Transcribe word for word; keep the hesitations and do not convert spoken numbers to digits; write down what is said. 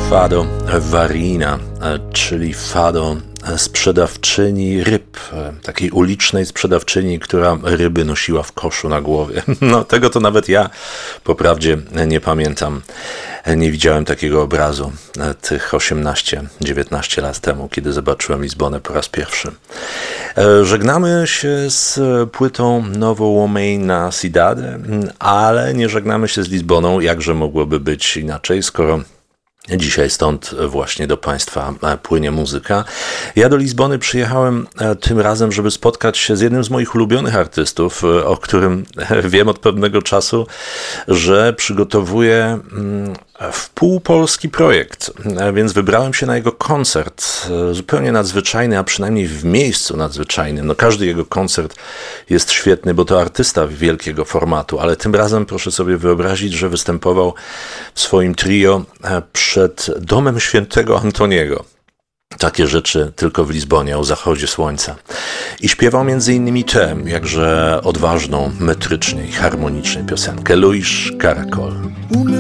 Fado Varina, czyli Fado sprzedawczyni ryb, takiej ulicznej sprzedawczyni, która ryby nosiła w koszu na głowie. No tego to nawet ja po prawdzie nie pamiętam. Nie widziałem takiego obrazu tych osiemnaście dziewiętnaście lat temu, kiedy zobaczyłem Lizbonę po raz pierwszy. Żegnamy się z płytą Novo Homem na Cidade, ale nie żegnamy się z Lizboną, jakże mogłoby być inaczej, skoro dzisiaj stąd właśnie do Państwa płynie muzyka. Ja do Lizbony przyjechałem tym razem, żeby spotkać się z jednym z moich ulubionych artystów, o którym wiem od pewnego czasu, że przygotowuje wpółpolski projekt, więc wybrałem się na jego koncert, zupełnie nadzwyczajny, a przynajmniej w miejscu nadzwyczajnym. No każdy jego koncert jest świetny, bo to artysta wielkiego formatu, ale tym razem proszę sobie wyobrazić, że występował w swoim trio przed domem świętego Antoniego. Takie rzeczy tylko w Lizbonie o zachodzie słońca. I śpiewał między innymi tę, jakże odważną, metrycznie i harmonicznie piosenkę Luís Caracol.